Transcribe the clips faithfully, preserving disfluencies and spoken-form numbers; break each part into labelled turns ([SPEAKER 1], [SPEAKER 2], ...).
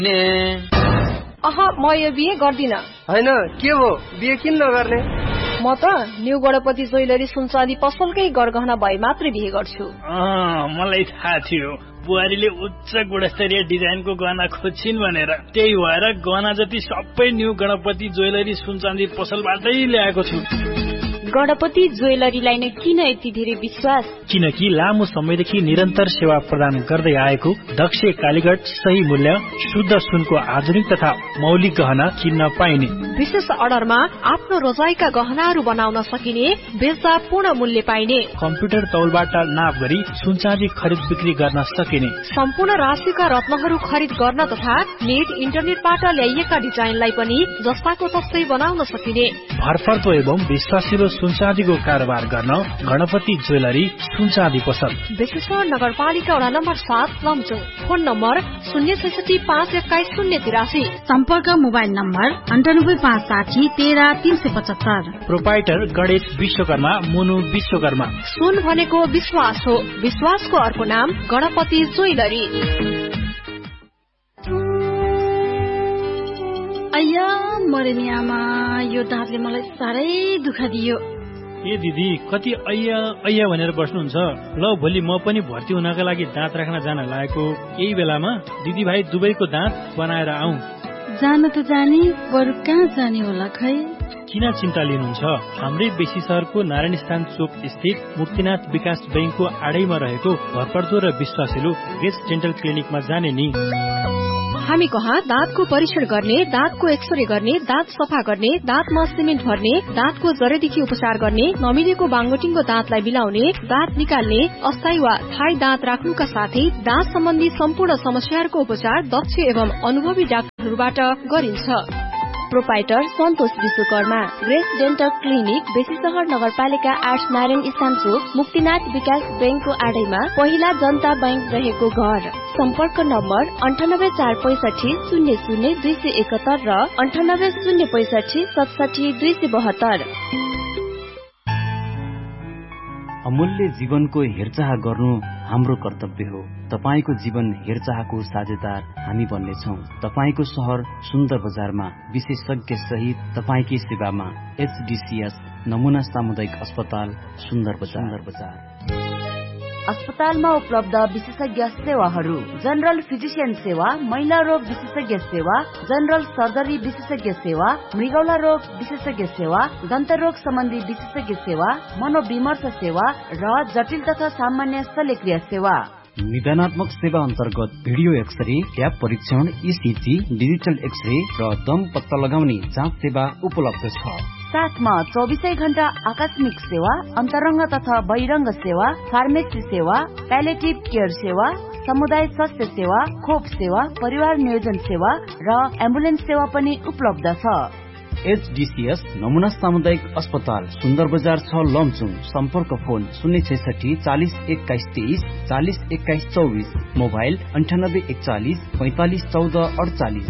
[SPEAKER 1] अह म यो बिहे गर्दिन।
[SPEAKER 2] हैन के हो बिहे किन नगर्ने?
[SPEAKER 1] म त न्यू गणपति ज्वेलरी सुनचाँदी पसलकै गरगहना भए मात्रै बिहे गर्छु।
[SPEAKER 3] अँ मलाई थाहा थियो बुहारीले उच्च गुणस्तरीय डिजाइनको गहना खोज्छिन् भनेर, त्यही भएर गहना जति सबै न्यू गणपति ज्वेलरी सुनचाँदी पसलबाटै ल्याएको छु।
[SPEAKER 4] गणपति ज्वेलरीलाई नै किन यति धेरै विश्वास?
[SPEAKER 3] किनकि लामो समयदेखि निरन्तर सेवा प्रदान गर्दै आएको दक्ष कालीगढ सही मूल्य शुद्ध सुनको आधुनिक तथा मौलिक गहना किन्न पाइने,
[SPEAKER 1] विशेष अर्डरमा आफ्नो रोजाइका गहनाहरू बनाउन सकिने, बेच्दा पूर्ण मूल्य पाइने,
[SPEAKER 3] कम्प्युटर तौलबाट नाप गरी सुनचाँदी खरिद बिक्री गर्न सकिने,
[SPEAKER 1] सम्पूर्ण राशिका रत्नहरू खरिद गर्न तथा नेट इन्टरनेटबाट ल्याइएका डिजाइनलाई पनि जस्ताको तस्तै बनाउन सकिने,
[SPEAKER 3] भरपर्दो एवं विश्वासिलो सुनचाँदीको कारोबार गर्न गणपति ज्वेलरी सुनचाँदी पसल,
[SPEAKER 1] बेसेश्वर नगरपालिका वडा नम्बर सात लमजुङ। फोन नम्बर शून्य छैसठी पाँच एक्काइस शून्य तिरासी।
[SPEAKER 4] सम्पर्क मोबाइल नम्बर अन्ठानब्बे पाँच साठी तेह्र तीन सय पचहत्तर।
[SPEAKER 3] प्रोपाइटर गणेश विश्वकर्मा मुनु विश्वकर्मा।
[SPEAKER 1] सुन भनेको विश्वास हो, विश्वासको अर्को नाम गणपति ज्वेलरी।
[SPEAKER 4] अय्या मरे नि आमा, यो दाँतले मलाई साह्रै दुःख दियो।
[SPEAKER 3] ए दिदी कति अय्या अय्या भनेर बस्नुहुन्छ? ल भोलि म पनि भर्ती हुनका लागि दाँत राख्न जान लागेको यही बेलामा दिदी भाइ दुबईको दाँत बनाएर आऊ।
[SPEAKER 4] जान त जाने, बरु कहाँ जाने होला खै?
[SPEAKER 3] किन चिन्ता लिनुहुन्छ? हाम्रै बेसी शहरको नारायण स्थान चोक स्थित मुक्तिनाथ विकास बैंकको आडैमा रहेको भरपर्दो र विश्वासिलो गेस्ट डेन्टल क्लिनिकमा जाने नि।
[SPEAKER 1] हामी कहाँ दाँतको परीक्षण गर्ने, दाँतको एक्सरे गर्ने, दाँत सफा गर्ने, दाँतमा सिमेन्ट भर्ने, दाँतको जरेदेखि उपचार गर्ने, नमिलेको बाङ्गोटिङको दाँतलाई मिलाउने, दाँत निकाल्ने, अस्थायी वा थायी दाँत राख्नुका साथै दाँत सम्बन्धी सम्पूर्ण समस्याहरूको उपचार दक्ष एवं अनुभवी डाक्टरहरूबाट गरिन्छ। प्रोपाइटर सन्तोष विश्वकर्मा, ग्रेस डेन्टल क्लिनिक, बेसीशहर नगरपालिका आठ नारायण स्थान चोक मुक्तिनाथ विकास बैंकको आडैमा पहिला जनता बैंक रहेको घर। सम्पर्क नम्बर अन्ठानब्बे चार पैसठी शून्य शून्य दुई सय एकहत्तर र अन्ठानब्बे शून्य पैसठी सतसठी दुई सय बहत्तर।
[SPEAKER 5] अमूल्य जीवनको हेरचाह गर्नु हाम्रो कर्तव्य हो। तपाईको जीवन हेरचाहको साझेदार हामी बन्नेछौँ। तपाईको शहर सुन्दर बजारमा विशेषज्ञ सहित तपाईकै सेवामा एचडीसीएस नमुना सामुदायिक अस्पताल सुन्दर बजार।
[SPEAKER 6] अस्पतालमा उपलब्ध विशेषज्ञ सेवाहरू: जनरल फिजिशियन सेवा, महिला रोग विशेषज्ञ सेवा, जनरल सर्जरी विशेषज्ञ सेवा, मृगौला रोग विशेषज्ञ सेवा, दन्त रोग सम्बन्धी विशेषज्ञ सेवा, मनोविमर्श सेवा र जटिल तथा सामान्य शल्यक्रिया सेवा।
[SPEAKER 5] निदानात्मक सेवा अन्तर्गत भिडियो एक्सरे, ट्याप परीक्षण, ईसीजी, डिजिटल एक्सरे र दम पत्ता लगाउने जाँच सेवा उपलब्ध छ।
[SPEAKER 6] साथमा चौबिसै घण्टा आकस्मिक सेवा, अन्तरङ्ग तथा बहिरङ्ग सेवा, फार्मेसी सेवा, प्यालेटिभ केयर सेवा, समुदाय स्वास्थ्य सेवा, खोप सेवा, परिवार नियोजन सेवा र एम्बुलेन्स सेवा पनि उपलब्ध छ।
[SPEAKER 5] एचडीसीएस नमुना सामुदायिक अस्पताल सुन्दर बजार छ लमजुङ। सम्पर्क फोन शून्य छैसठी चालिस एक्काइस तेइस चालिस एक्काइस चौबिस, मोबाइल अन्ठानब्बे एकचालिस पैंतालिस चौध अडचालिस।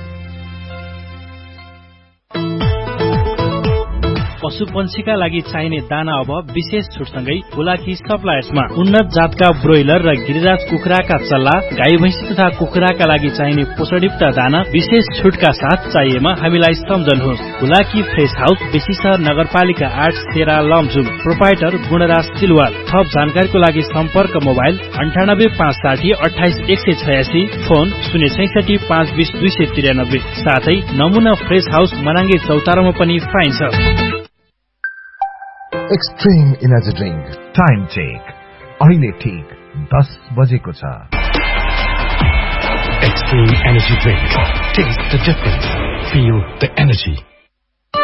[SPEAKER 3] पशु पंक्षीका लागि चाहिने दाना अब विशेष छुटसँगै हुलाकी सप्लायर्समा। उन्नत जातका ब्रोइलर र गिरिराज कुखुराका चल्ला, गाई भैँसी तथा कुखुराका लागि चाहिने पोषणयुक्त दाना विशेष छुटका साथ चाहिएमा हामीलाई सम्झनुहोस्। हुलाकी फ्रेश हाउस, बेसीशहर नगरपालिका आठ सेरा लमजुङ। प्रोपाइटर गुणराज सिलवाल। थप जानकारीको लागि सम्पर्क मोबाइल अन्ठानब्बे पाँच साठी अठाइस एक सय छयासी, फोन शून्य छैसठी पाँच बिस दुई सय त्रियानब्बे। साथै नमुना फ्रेश हाउस मनाङ्गे चौतारोमा पनि पाइन्छ।
[SPEAKER 7] Extreme energy drink time check अहिले ठीक दस बजेको छ।
[SPEAKER 8] Extreme Energy Drink. Taste the difference. Feel the energy.